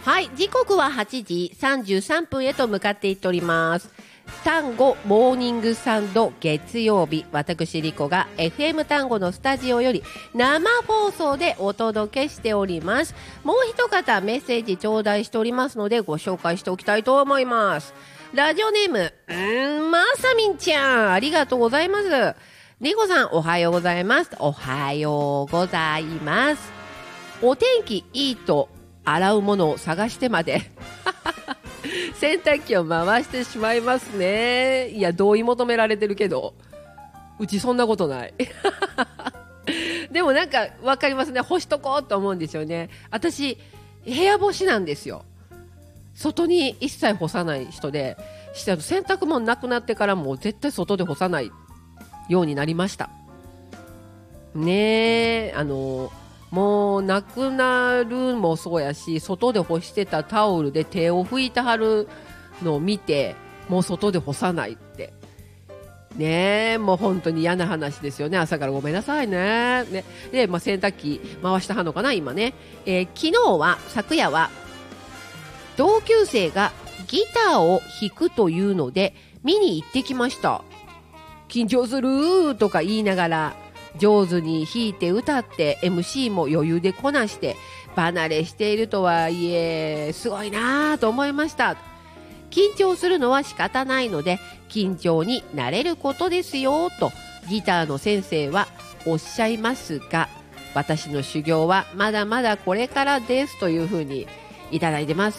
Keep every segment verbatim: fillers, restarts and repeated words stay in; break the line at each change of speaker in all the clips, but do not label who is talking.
はい、時刻ははちじさんじゅうさんぷんへと向かっていっております。単語モーニングサンド月曜日、私リコが エフエム 単語のスタジオより生放送でお届けしております。もう一方メッセージ頂戴しておりますのでご紹介しておきたいと思います。ラジオネームうーんまさみんちゃん、ありがとうございます。リコさんおはようございます。おはようございます。お天気いいと洗うものを探してまで洗濯機を回してしまいますね。いや、同意求められてるけどうちそんなことないでもなんかわかりますね。干しとこうと思うんですよね。私部屋干しなんですよ。外に一切干さない人で、洗濯物なくなってからも絶対外で干さないようになりましたね。えあのもうなくなるもそうやし、外で干してたタオルで手を拭いてはるのを見て、もう外で干さないってねえ、もう本当に嫌な話ですよね。朝からごめんなさい ね, ねで、まあ、洗濯機回してはんのかな今ね、えー、昨日は昨夜は同級生がギターを弾くというので見に行ってきました。緊張するとか言いながら上手に弾いて歌って エムシー も余裕でこなして離れしているとはいえすごいなと思いました。緊張するのは仕方ないので緊張に慣れることですよとギターの先生はおっしゃいますが、私の修行はまだまだこれからですというふうにいただいてます。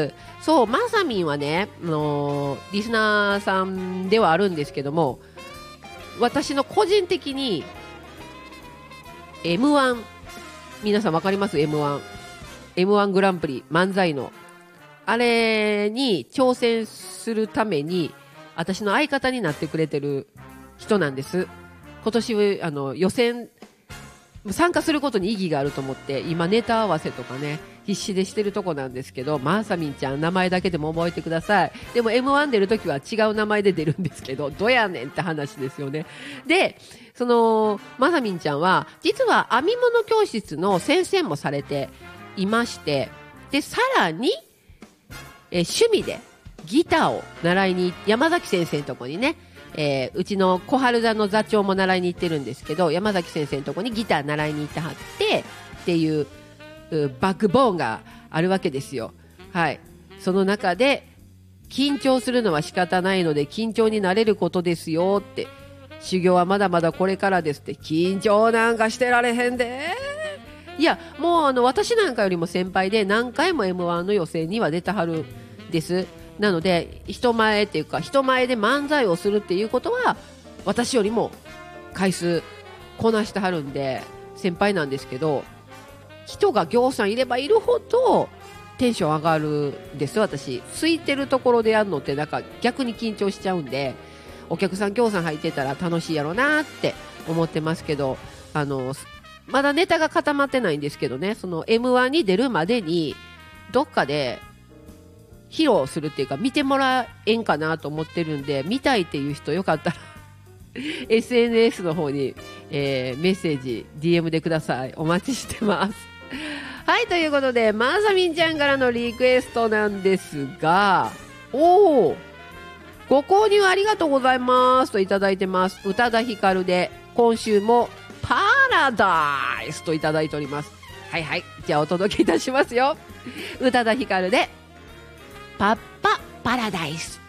そう、まさみんはね、あのー、リスナーさんではあるんですけども、私の個人的にエムワン、 皆さんわかります？ エムワン エムワン グランプリ漫才のあれに挑戦するために私の相方になってくれてる人なんです。今年あの予選参加することに意義があると思って今ネタ合わせとかね必死でしてるとこなんですけど、まさみんちゃん名前だけでも覚えてください。でも エムワン 出るときは違う名前で出るんですけど、どやねんって話ですよね。で、そのまさみんちゃんは実は編み物教室の先生もされていまして、でさらにえ趣味でギターを習いに山崎先生のとこにね、えー、うちの小春座の座長も習いに行ってるんですけど、山崎先生のとこにギター習いに行ってはってっていうバックボーンがあるわけですよ。はい。その中で緊張するのは仕方ないので緊張になれることですよって、修行はまだまだこれからですって、緊張なんかしてられへんで。いやもうあの私なんかよりも先輩で何回も エムワン の予選には出てはるんです。なので人前っていうか人前で漫才をするっていうことは私よりも回数こなしてはるんで先輩なんですけど、人がぎょうさんいればいるほどテンション上がるんです。私空いてるところでやるのってなんか逆に緊張しちゃうんで、お客さんぎょうさん入ってたら楽しいやろうなって思ってますけど、あのまだネタが固まってないんですけどね、その エムワン に出るまでにどっかで披露するっていうか見てもらえんかなと思ってるんで、見たいっていう人よかったらエスエヌエス の方に、えー、メッセージ ディーエム でください。お待ちしてますはい、ということでまさみんちゃんからのリクエストなんですが、おーご購入ありがとうございますといただいてます。宇多田ヒカルで今週もパラダイスといただいております。はいはい、じゃあお届けいたしますよ。宇多田ヒカルでパッパパラダイス。